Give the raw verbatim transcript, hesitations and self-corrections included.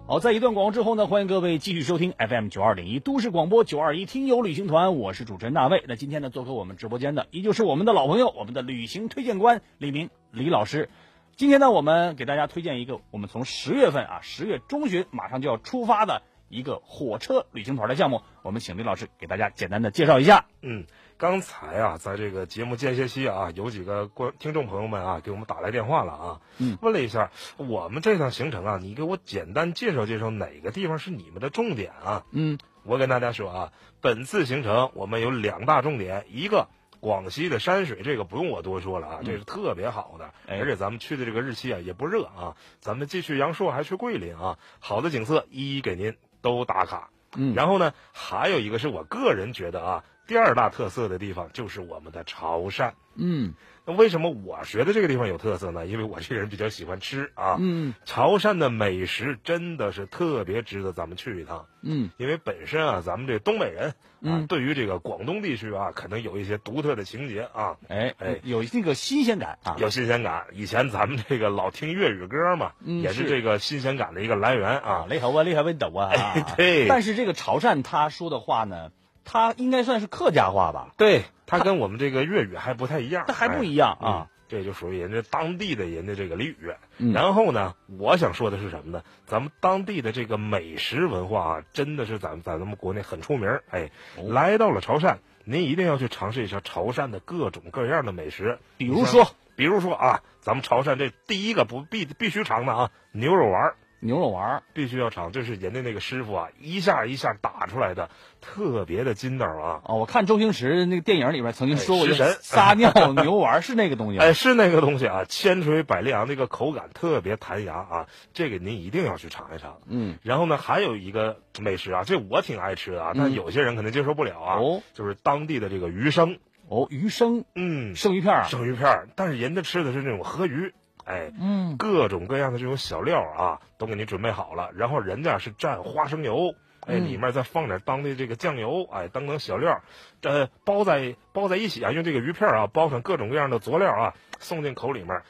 好，在一段广告之后呢，欢迎各位继续收听 F M 九二点一都市广播九二一听友旅行团，我是主持人大卫。那今天呢，做客我们直播间的依旧是我们的老朋友，我们的旅行推荐官李明李老师。今天呢，我们给大家推荐一个我们从十月份啊，十月中旬马上就要出发的一个火车旅行团的项目，我们请李老师给大家简单的介绍一下。 嗯，刚才啊，在这个节目间歇期啊，有几个观听众朋友们啊，给我们打来电话了啊， 嗯， 问了一下我们这趟行程啊，你给我简单介绍介绍哪个地方是你们的重点啊？ 嗯， 我跟大家说啊，本次行程我们有两大重点，一个广西的山水，这个不用我多说了啊，这是特别好的， 嗯、 而且咱们去的这个日期啊也不热啊，咱们既去阳朔还去桂林啊，好的景色一一给您都打卡。 嗯， 然后呢，还有一个是我个人觉得啊，第二大特色的地方就是我们的潮汕。 嗯， 那为什么我觉得这个地方有特色呢？因为我这个人比较喜欢吃啊。 嗯， 潮汕的美食真的是特别值得咱们去一趟。 嗯， 因为本身啊，咱们这东北人啊， 嗯， 对于这个广东地区啊，可能有一些独特的情节啊。 哎哎， 有那个新鲜感啊， 有新鲜感。以前咱们这个老听粤语歌嘛， 嗯、 也是这个新鲜感的一个来源啊。 雷好啊，雷好温斗啊。 哎，对。 但是这个潮汕他说的话呢，他应该算是客家话吧？ 对，他跟我们这个粤语还不太一样， 他还不一样啊。 哎嗯，这就属于人家当地的人家这个俚语。 嗯， 然后呢，我想说的是什么呢？咱们当地的这个美食文化啊，真的是咱们在咱们国内很出名。哎， 哦、 来到了潮汕，您一定要去尝试一下潮汕的各种各样的美食。 比如说， 比如说啊，咱们潮汕这第一个不必必须尝的啊，牛肉丸。 牛肉丸必须要尝，这是人家那个师傅啊，一下一下打出来的，特别的筋道啊！ 哦，我看周星驰那个电影里边曾经说过， 食神撒尿牛丸是那个东西， 哎，是那个东西啊，千锤百炼啊，那个口感特别弹牙啊，这个您一定要去尝一尝。 嗯， 然后呢，还有一个美食啊，这我挺爱吃的啊，但有些人可能接受不了啊， 哦， 就是当地的这个鱼生。 哦，鱼生， 嗯， 生鱼片， 生鱼片，但是人家吃的是那种河鱼。哎， 嗯， 各种各样的这种小料啊，都给你准备好了，然后人家是蘸花生油，哎，里面再放点当地这个酱油，哎，等等小料，呃，包在包在一起啊，用这个鱼片啊包上各种各样的佐料啊，送进口里面，